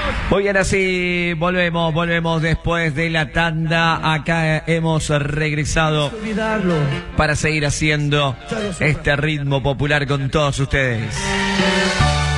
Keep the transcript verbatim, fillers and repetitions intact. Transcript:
Muy bien, así volvemos, volvemos después de la tanda. Acá hemos regresado para seguir haciendo este ritmo popular con todos ustedes.